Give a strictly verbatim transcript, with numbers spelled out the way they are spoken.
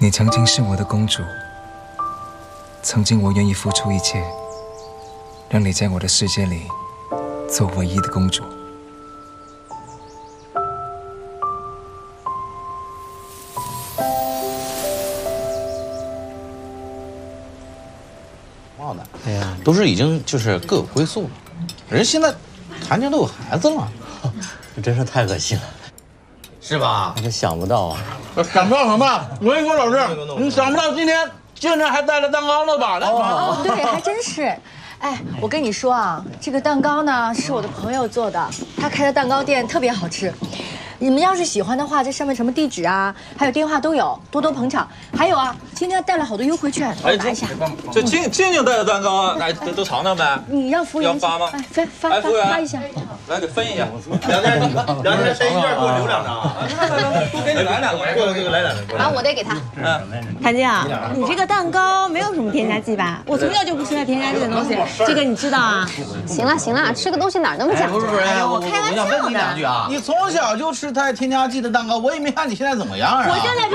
你曾经是我的公主，曾经我愿意付出一切，让你在我的世界里做唯一的公主。 忘的，哎呀，都是已经就是各有归宿了，人现在谈恋爱都有孩子了， 这真是太可惜了。 是吧？ 我都想不到啊！ 想不到什么？我跟你说，老师，你想不到今天竟然还带了蛋糕了吧？ 哦，对，还真是。哎，我跟你说啊，这个蛋糕呢是我的朋友做的，他开的蛋糕店特别好吃。你们要是喜欢的话，这上面什么地址啊，还有电话都有，多多捧场。还有啊，今天带了好多优惠券，我拿一下。 这静静静带的蛋糕啊，来都都尝尝呗。 你让服务员要发吗？ 哎，发发哎，服务员发一下。 来给分一下。 两天两天谁一件给我留两张啊？ 多给你来两个， 过来给我来两个。 啊，我得给他。 嗯， 谭静，你这个蛋糕没有什么添加剂吧？我从小就不吃带添加剂的东西，这个你知道啊？ 行了行了，吃个东西哪那么讲究？ 不是不是， 我开玩笑的。 你两句啊，你从小就吃带添加剂的蛋糕，我也没看你现在怎么样啊。 我现在。